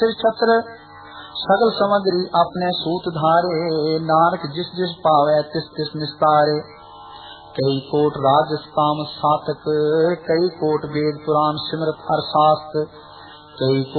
छत्र सगल समग्री अपने सूत धारे, नानक जिस जिस पावे तिस तिस निस्तारे। कई कोट राजस्थान सातक, कई कोट वेद पुराण सिमरत हर शास्त्र, कई